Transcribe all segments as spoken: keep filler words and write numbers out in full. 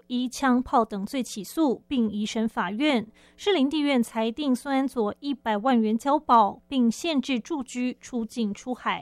依枪炮等罪起诉，并移审法院。士林地院裁定孙安佐一百万元交保，并限制住居、出境出海。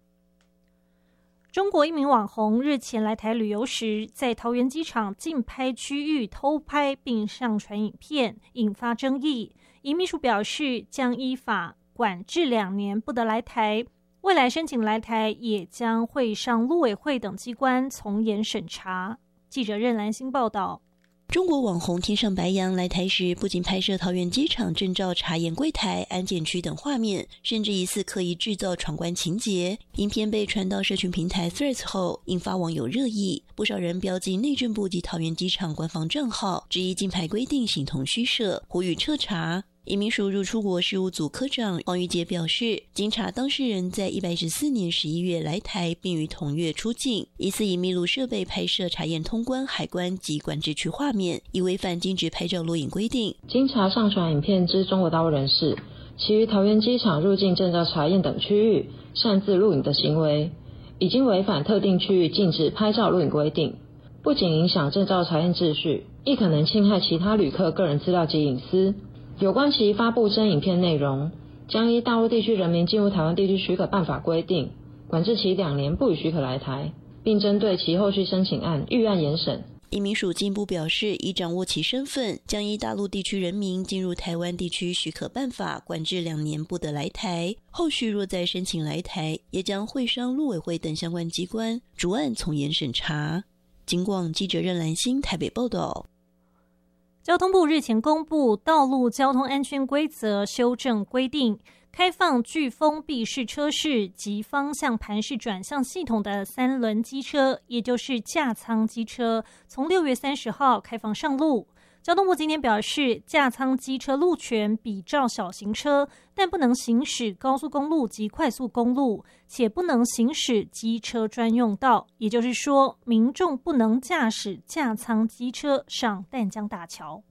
中国一名网红日前来台旅游时，在桃园机场竞拍区域偷拍并上传影片，引发争议。移民署表示，将依法管制两年不得来台，未来申请来台也将会上陆委会等机关从严审查。记者任兰心报道。 中国网红天上白羊来台时，不仅拍摄桃园机场证照查验柜台、安检区等画面，甚至疑似刻意制造闯关情节。影片被传到社群平台 Threads 后，引发网友热议，不少人标记内政部及桃园机场官方账号，质疑竞拍规定形同虚设，呼吁彻查。移民署入出国事务组科长黄玉杰表示，经查当事人在一百一十四年十一月来台，并于同月出境，疑似以密录设备拍摄查验通关、海关及管制区画面，已违反禁止拍照录影规定。 经查上传影片之中国大陆人士，其于桃园机场入境证照查验等区域擅自录影的行为，已经违反特定区域禁止拍照录影规定，不仅影响证照查验秩序，亦可能侵害其他旅客个人资料及隐私。有关其发布真影片内容，将依大陆地区人民进入台湾地区许可办法规定，管制其两年不予许可来台，并针对其后续申请案预案严审。 移民署进一步表示，已掌握其身份，将依大陆地区人民进入台湾地区许可办法管制两年不得来台，后续若再申请来台，也将会商陆委会等相关机关逐案从严审查。警广记者任兰心台北报道。 交通部日前公布道路交通安全规则修正规定，开放具封闭式车室及方向盘式转向系统的三轮机车，也就是架舱机车，从六月三十号开放上路。交通部今天表示，架舱机车路权比照小型车，但不能行驶高速公路及快速公路，且不能行驶机车专用道，也就是说，民众不能驾驶架舱机车上淡江大桥。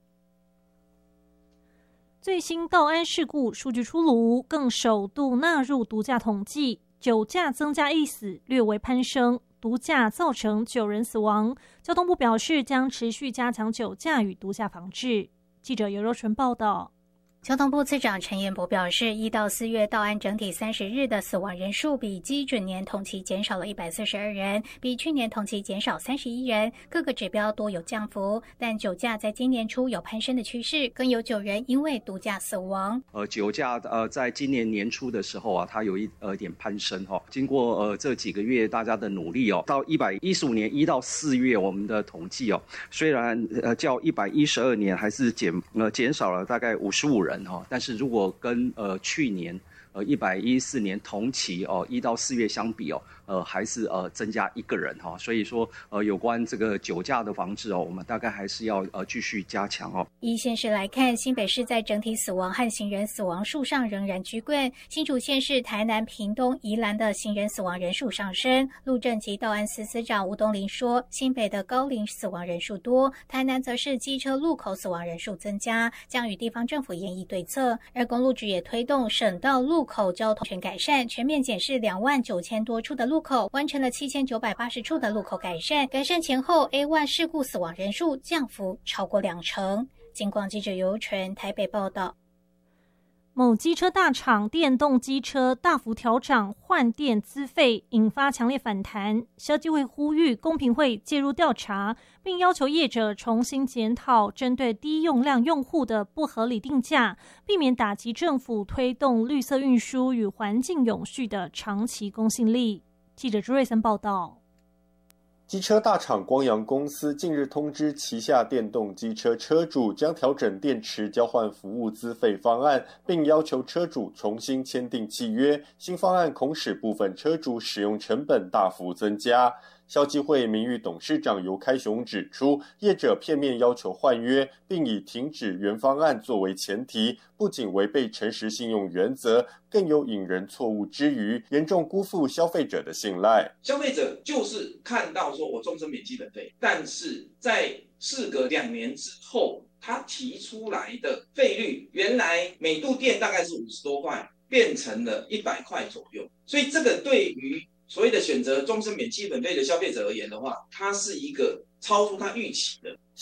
最新道安事故数据出炉，更首度纳入毒驾统计，酒驾增加一死，略微攀升。毒驾造成九人死亡，交通部表示将持续加强酒驾与毒驾防治。记者尤若纯报道。 交通部次长陈彦博表示，一到四月道安整体三十日的死亡人数比基准年同期减少了一百四十二人，比去年同期减少三十一人，各个指标多有降幅，但酒驾在今年初有攀升的趋势，更有九人因为毒驾死亡。 呃，酒驾呃，在今年年初的时候啊，它有一呃点攀升哈、哦。经过呃这几个月大家的努力哦，到一百一十五年一到四月我们的统计哦，虽然呃较一百一十二年还是减呃减少了大概五十五人。但是如果跟呃去年呃一百一十四年同期哦一到四月相比哦，呃还是呃增加一个人哈、哦，所以说呃有关这个酒驾的防治哦，我们大概还是要呃继续加强哦。 以县市来看，新北市在整体死亡和行人死亡数上仍然居冠，新竹县市、台南、屏东、宜兰的行人死亡人数上升。路政及道安司司长吴东林说，新北的高龄死亡人数多，台南则是机车路口死亡人数增加，将与地方政府研议对策。而公路局也推动省道路口交通权改善，全面检视两万九千多处的路口，完成了七千九百八十处的路口改善。改善前后 A 一 事故死亡人数降幅超过两成。警广记者尤纯台北报道。 某机车大厂电动机车大幅调涨换电资费，引发强烈反弹。消基会呼吁公平会介入调查，并要求业者重新检讨针对低用量用户的不合理定价，避免打击政府推动绿色运输与环境永续的长期公信力。记者朱瑞森报道。 机车大厂光阳公司近日通知旗下电动机车车主将调整电池交换服务资费方案，并要求车主重新签订契约。新方案恐使部分车主使用成本大幅增加。消基会名誉董事长尤开雄指出，业者片面要求换约，并以停止原方案作为前提，不仅违背诚实信用原则，更有引人错误之余，严重辜负消费者的信赖。 消费者就是看到说我终身免基本费，但是在事隔两年之后，他提出来的费率原来每度电大概是五十多块，变成了一百块左右，所以这个对于所谓的选择终身免基本费的消费者而言的话，它是一个超出他预期的。